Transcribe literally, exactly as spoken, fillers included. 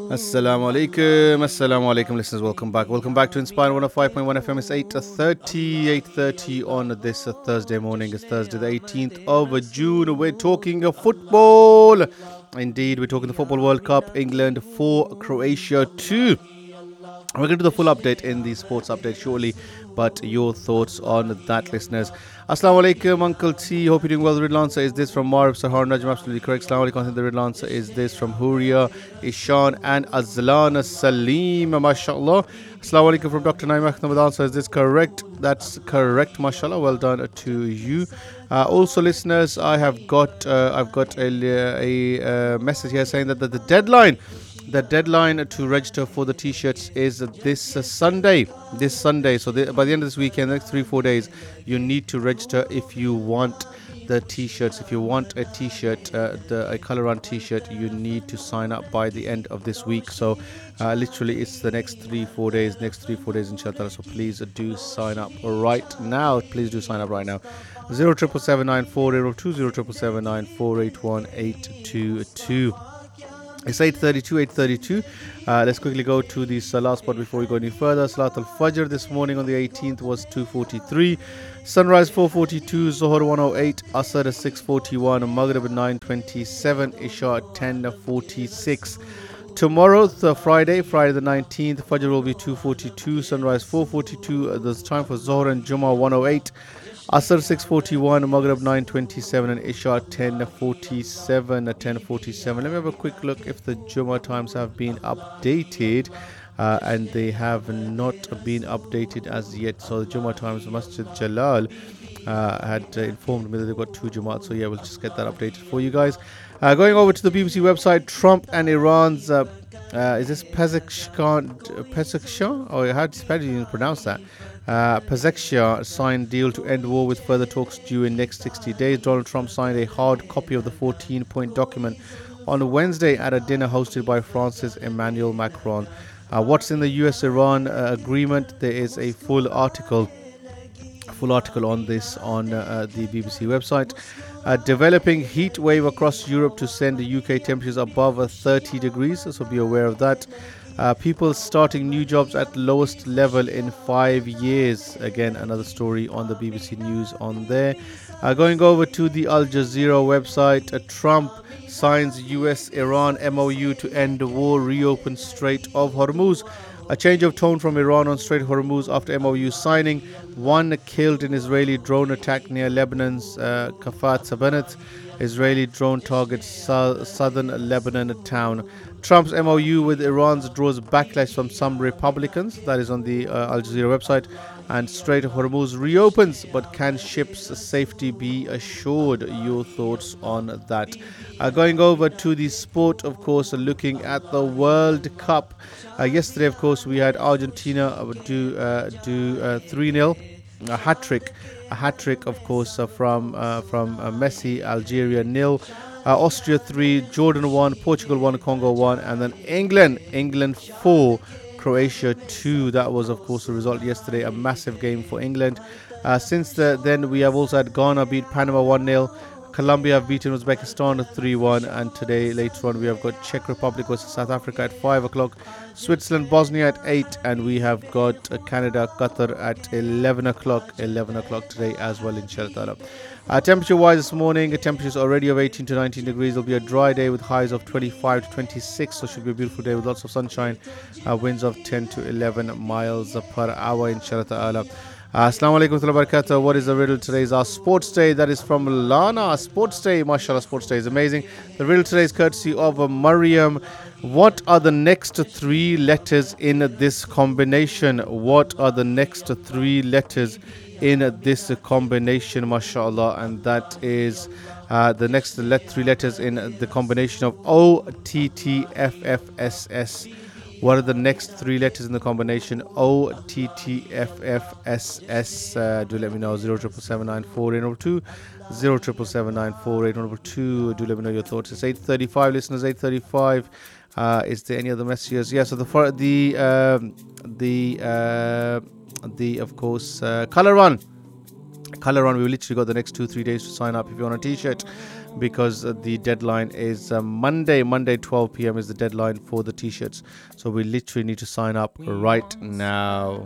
Assalamu alaikum, assalamu alaikum listeners, welcome back. Welcome back to Inspire one oh five point one F M. It's eight thirty, eight thirty on this uh, Thursday morning. It's Thursday the eighteenth of June. We're talking uh, football. Indeed, we're talking the Football World Cup. England four, Croatia two. We're going to do the full update in the sports update shortly, but your thoughts on that, listeners. Assalamu alaikum, Uncle T. Hope you're doing well. The real answer is this from Marv Sahar Najm. Absolutely correct. Assalamu alaikum. I think the real answer is this from Huria, Ishan, and Azlan Salim. MashaAllah. Assalamu alaikum from Doctor Naim Ahmed. The answer is this correct. That's correct. MashaAllah. Well done to you. Uh, also, listeners, I have got uh, I've got a, a, a message here saying that the, the deadline. The deadline to register for the t-shirts is this uh, Sunday. This Sunday. So the, by the end of this weekend, next three, four days, you need to register if you want the t-shirts. If you want a t-shirt, uh, the, a color run t-shirt, you need to sign up by the end of this week. So uh, literally, it's the next three, four days, next three, four days, inshallah. So please do sign up right now. Please do sign up right now. Zero triple seven nine four zero two zero triple seven nine four eight one eight two two. It's eight thirty-two, eight thirty-two. Uh, let's quickly go to the Salah spot before we go any further. Salat al-Fajr this morning on the eighteenth was two forty-three. Sunrise four forty-two, Zohar one oh eight, Asr six forty-one, Maghrib nine twenty-seven, Isha ten forty-six. Tomorrow, the Friday, Friday the nineteenth, Fajr will be two forty-two, Sunrise four forty-two. Uh, there's time for Zohar and Jummah one oh eight. Asr six forty-one, Maghrib nine twenty-seven, and Isha ten forty-seven, ten forty-seven. Let me have a quick look if the Jummah times have been updated. Uh, and they have not been updated as yet. So the Jummah times, Masjid Jalal uh, had uh, informed me that they've got two Jummat. So yeah, we'll just get that updated for you guys. Uh, going over to the B B C website, Trump and Iran's, uh, uh, is this Pezeshkian, Pezeshkian? Or how do you even pronounce that? Uh, Pezeshkian signed deal to end war with further talks due in next sixty days. Donald Trump signed a hard copy of the fourteen-point document on Wednesday at a dinner hosted by France's Emmanuel Macron. Uh, what's in the U S Iran uh, agreement? There is a full article, full article on this on uh, the B B C website. Uh, developing heat wave across Europe to send the U K temperatures above uh, thirty degrees. So be aware of that. Uh, people starting new jobs at lowest level in five years. Again, another story on the B B C News on there. Uh, going over to the Al Jazeera website, uh, Trump signs U S-Iran M O U to end war, reopen Strait of Hormuz. A change of tone from Iran on Strait of Hormuz after M O U signing. One killed in Israeli drone attack near Lebanon's uh, Kafat Sabanat. Israeli drone targets su- southern Lebanon town. Trump's M O U with Iran draws backlash from some Republicans. That is on the uh, Al Jazeera website. And Strait of Hormuz reopens, but can ships' safety be assured? Your thoughts on that? Uh, going over to the sport, of course, looking at the World Cup. Uh, yesterday, of course, we had Argentina do uh, do uh, three nil, a hat trick, a hat trick, of course, uh, from uh, from uh, Messi. Algeria nil. Uh, Austria three, Jordan one, Portugal one, Congo one, and then England, England four, Croatia two. That was, of course, the result yesterday. A massive game for England. Uh, since the, then, we have also had Ghana beat Panama one nil. Colombia have beaten Uzbekistan three one. And today, later on, we have got Czech Republic versus South Africa at five o'clock. Switzerland, Bosnia at eight. And we have got uh, Canada, Qatar at eleven o'clock. eleven o'clock today as well, inshallah. Uh, temperature-wise this morning, the temperature is already of eighteen to nineteen degrees. It'll be a dry day with highs of twenty-five to twenty-six. So it should be a beautiful day with lots of sunshine. Uh, winds of ten to eleven miles per hour, inshallah ta'ala. Uh, Assalamu alaikum wa rahmatullahi wa barakatuh. What is the riddle today? Is our sports day. That is from Lana. Sports day, mashallah, sports day is amazing. The riddle today is courtesy of uh, Mariam. What are the next three letters in this combination? What are the next three letters in this combination, mashallah? And that is uh, the next let- three letters in the combination of O T T F F S S. What are the next three letters in the combination O T T F F S S? Uh, do let me know. zero triple seven nine four eight zero two zero triple seven nine four eight zero two. Do let me know your thoughts. It's eight thirty-five, listeners. eight thirty-five. Uh, is there any other messages? Yeah. So the for the um, the uh, the of course uh, color run. Color run. We literally got the next two three days to sign up if you want a t-shirt. because uh, the deadline is uh, Monday. Monday, twelve p m is the deadline for the t-shirts. So we literally need to sign up right now.